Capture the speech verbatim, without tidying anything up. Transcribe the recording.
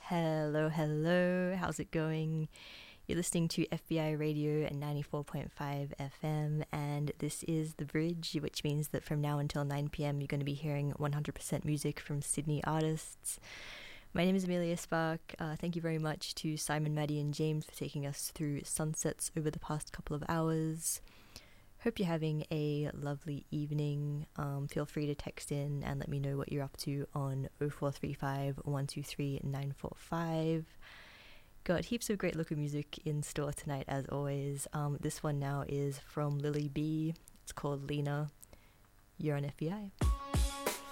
Hello, hello. How's it going? You're listening to F B I Radio at ninety-four point five F M, and this is The Bridge, which means that from now until nine p.m. you're going to be hearing one hundred percent music from Sydney artists. My name is Amelia Spark. Uh, thank you very much to Simon, Maddie, and James for taking us through sunsets over the past couple of hours. Hope you're having a lovely evening. Um, feel free to text in and let me know what you're up to on oh four three five, one two three, nine four five. Got heaps of great local music in store tonight as always. Um, this one now is from Lily B. It's called Lena. You're on F B I.